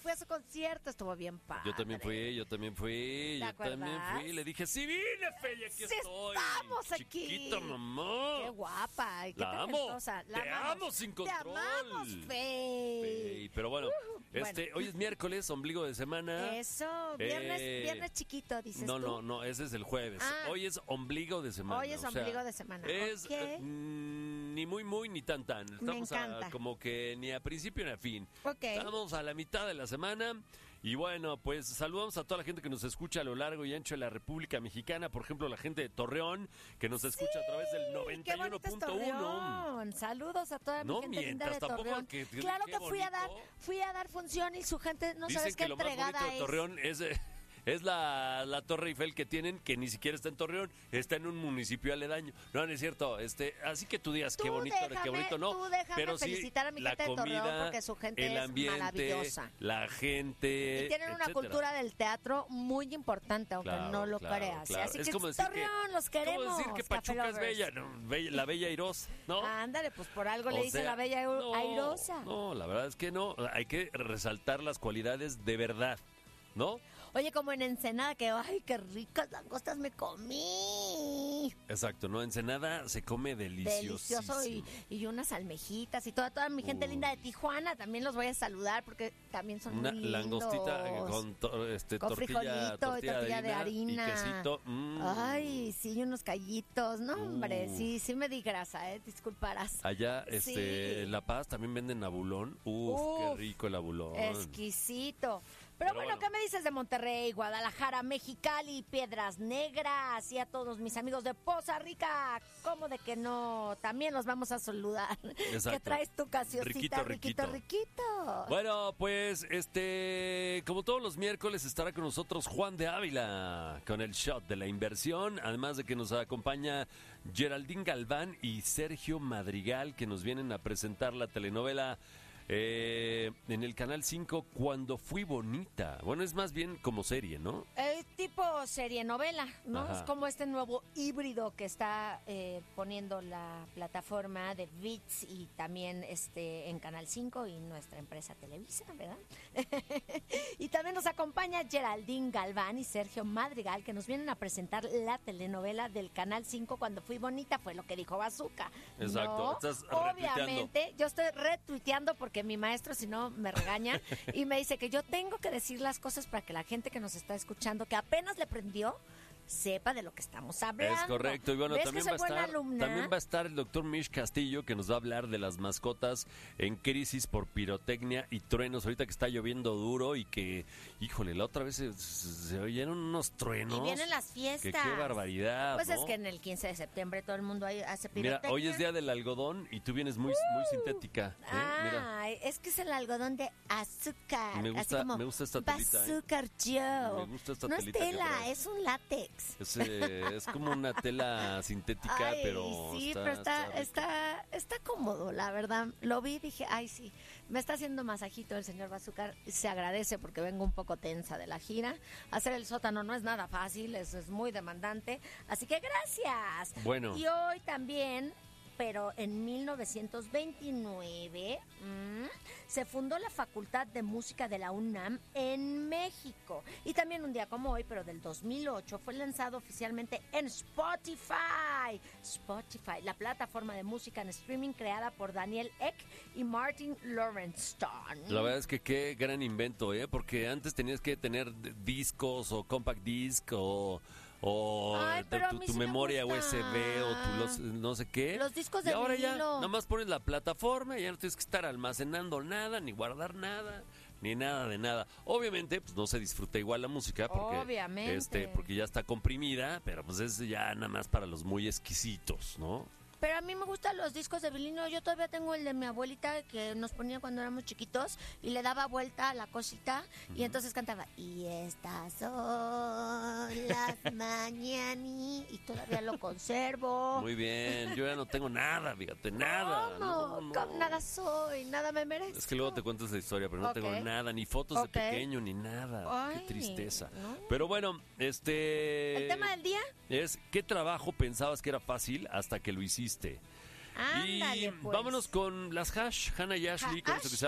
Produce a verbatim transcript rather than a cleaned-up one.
fui a su concierto, estuvo bien padre. Yo también fui, yo también fui, yo también fui. Le dije, sí vine, Feli, aquí sí estoy. estamos aquí. Chiquita mamá. Qué guapa. Qué La amo. talentosa. La Te amamos. amo sin control. Te amamos, Fey. Fey. Pero bueno, Uh, este, bueno. hoy es miércoles, ombligo de semana. Eso, viernes, Eh, viernes chiquito, dices No, tú. no, no, ese es el jueves. Ah. Hoy es ombligo de semana. Hoy es o sea, ombligo de semana. Es Ok. eh, mm, ni muy, muy, ni tan, tan. Estamos a- encanta. como que ni a principio ni a fin. Ok. Estamos a la mitad de la semana. Y bueno, pues saludamos a toda la gente que nos escucha a lo largo y ancho de la República Mexicana. Por ejemplo, la gente de Torreón, que nos escucha a través del noventa y uno punto uno. Torreón. Saludos a toda mi No gente linda de mientas, tampoco Torreón. que- que- claro qué que fui a dar, bonito. fui a dar función y su gente no Dicen sabes qué que lo más bonito entregada de es. Torreón es, eh, es la, la Torre Eiffel que tienen, que ni siquiera está en Torreón, está en un municipio aledaño. No, no es cierto. Este, así que tú digas Tú qué bonito, déjame, qué bonito, no. tú déjame pero sí, felicitar a mi la gente de Torreón comida, porque su gente el es ambiente, maravillosa. la gente, Y tienen una etcétera. cultura del teatro muy importante, aunque Claro, no lo claro, creas. claro. Así es que como decir Torreón, que, los queremos. como decir que Café Pachuca es lovers. bella, no, bella- la bella airosa, ¿no? Ándale, pues por algo O le dicen sea, la bella no, airosa. No, la verdad es que no. Hay que resaltar las cualidades de verdad, ¿no? Oye, como en Ensenada, que ay, qué ricas langostas me comí. Exacto, ¿no? Ensenada se come deliciosísimo. Delicioso y, y unas almejitas y toda, toda mi gente Uy. linda de Tijuana también los voy a saludar porque también son Una muy lindos. langostita con, to- este, Con tortilla, frijolito y tortilla, tortilla de harina. y quesito. Mm. Ay, sí, y unos callitos. No, hombre, Uh. sí, sí me di grasa, eh, disculparás. Allá, este, Sí. en La Paz también venden abulón. Uf, qué Uf, rico el abulón. Exquisito. Pero, Pero bueno, bueno. ¿qué me dices de Monterrey, Guadalajara, Mexicali, Piedras Negras y a todos mis amigos de Poza Rica? ¿Cómo de que no? También los vamos a saludar. Exacto. ¿Qué traes tu casiosita? Riquito, riquito, riquito. riquito. Bueno, pues, este, como todos los miércoles estará con nosotros Juan de Ávila con el shot de la inversión, además de que nos acompaña Geraldine Galván y Sergio Madrigal, que nos vienen a presentar la telenovela eh, en el Canal cinco, Cuando Fui Bonita. Bueno, es más bien como serie, ¿no? Es tipo serie novela, ¿no? Ajá. Es como este nuevo híbrido que está eh, poniendo la plataforma de ViX y también este en Canal cinco y nuestra empresa Televisa, ¿verdad? Y también nos acompaña Geraldine Galván y Sergio Madrigal, que nos vienen a presentar la telenovela del Canal cinco, Cuando Fui Bonita, fue lo que dijo Bazooka. Exacto, ¿no? estás retuiteando. Obviamente, yo estoy retuiteando porque mi maestro, si no, me regaña y me dice que yo tengo que decir las cosas para que la gente que nos está escuchando, que apenas le prendió, sepa de lo que estamos hablando. Es correcto, y bueno, ¿Ves también que va, a soy buena estar, alumna? también va a estar el doctor Mish Castillo, que nos va a hablar de las mascotas en crisis por pirotecnia y truenos, ahorita que está lloviendo duro y que, híjole, la otra vez se, se oyeron unos truenos. Y vienen las fiestas. Que qué barbaridad, Pues ¿no? es que en el quince de septiembre todo el mundo ahí hace Mira, pirotecnia. hoy es día del algodón y tú vienes muy, muy sintética. ¿eh? Mira, Ay, es que es el algodón de azúcar. Me gusta- así como me gusta esta telita, ¿eh? Azúcar Joe. Me gusta esta no telita es que tela, traes. es un látex. es, eh, es como una tela sintética, Ay, pero sí, está, pero está, rica. está, está cómodo, la verdad. Lo vi y dije, ay, sí, me está haciendo masajito el señor Bazooka. Se agradece porque vengo un poco tensa de la gira. Hacer el sótano no es nada fácil, es, es muy demandante. Así que gracias. Bueno. Y hoy también, pero en mil novecientos veintinueve mmm, se fundó la Facultad de Música de la UNAM en México. Y también un día como hoy, pero del dos mil ocho, fue lanzado oficialmente en Spotify. Spotify, la plataforma de música en streaming creada por Daniel Ek y Martin Lorenstein. La verdad es que qué gran invento, ¿eh? Porque antes tenías que tener d- discos o compact disc o, o Ay, tu- pero a tu, mí tu sí me memoria U S B gusta. o tu los- no sé qué. Los discos Y de ahora ya vinilo. nada más pones la plataforma y ya no tienes que estar almacenando nada, ni guardar nada, ni nada de nada. Obviamente, pues no se disfruta igual la música porque Obviamente. este porque ya está comprimida, pero pues es ya nada más para los muy exquisitos, ¿no? Pero a mí me gustan los discos de vinilo. Yo todavía tengo el de mi abuelita que nos ponía cuando éramos chiquitos y le daba vuelta a la cosita y entonces cantaba y estas son las mañani y todavía lo conservo. Muy bien, yo ya no tengo nada, fíjate, nada. ¿Cómo? No, no. ¿Cómo? Nada soy, nada me merezco. Es que luego te cuento esa historia, pero no Ok. tengo nada, ni fotos Ok. de pequeño, ni nada. Ay, Qué tristeza. no. Pero bueno, este... ¿El tema del día? Es, ¿qué trabajo pensabas que era fácil hasta que lo hiciste? Ándale, y pues. vámonos con las Hash, Hannah y Ashley, Ha- con esto que se